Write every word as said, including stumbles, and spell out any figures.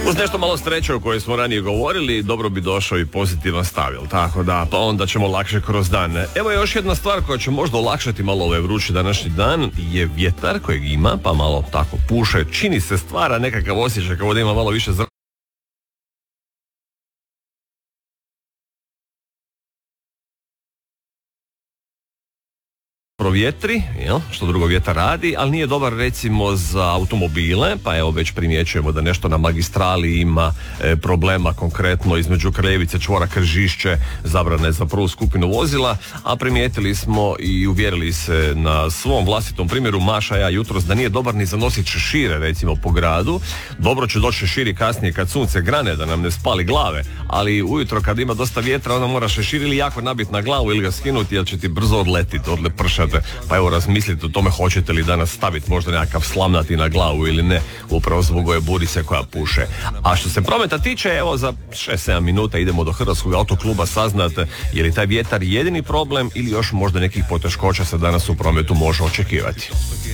Uz nešto malo sreće o kojoj smo ranije govorili, dobro bi došao i pozitivan stav, jel tako da, pa onda ćemo lakše kroz dan. Evo još jedna stvar koja će možda olakšati malo ovaj vrući današnji dan, je vjetar kojeg ima, pa malo tako puše, čini se, stvara nekakav osjećaj kao da ima malo više zraka. Provjetri, jel, što drugo vjetar radi, ali nije dobar recimo za automobile, pa evo već primjećujemo da nešto na magistrali ima e, problema konkretno između Kraljevice, čvora Kržišće, zabrane za prvu skupinu vozila, a primijetili smo i uvjerili se na svom vlastitom primjeru, Maša ja jutros, da nije dobar ni za nosit šešire recimo po gradu. Dobro će doći šeširi kasnije kad sunce grane da nam ne spali glave, ali ujutro kad ima dosta vjetra onda mora šešir ili jako nabiti na glavu ili ga skinuti jer će ti brzo odletiti, odlepršati. Pa evo razmislite o tome hoćete li danas staviti možda nekakav slamnati na glavu ili ne, upravo zbog ove burice koja puše. A što se prometa tiče, evo za šest sedam minuta idemo do Hrvatskog autokluba saznate je li taj vjetar jedini problem ili još možda nekih poteškoća se danas u prometu može očekivati.